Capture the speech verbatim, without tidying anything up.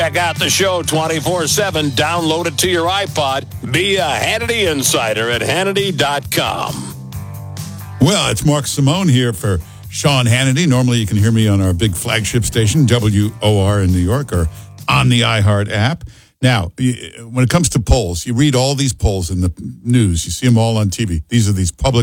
Check out the show twenty-four seven. Download it to your iPod. Be a Hannity Insider at Hannity dot com. Well, it's Mark Simone here for Sean Hannity. Normally you can hear me on our big flagship station, W O R in New York, or on the iHeart app. Now, when it comes to polls, you read all these polls in the news. You see them all on T V. These are these public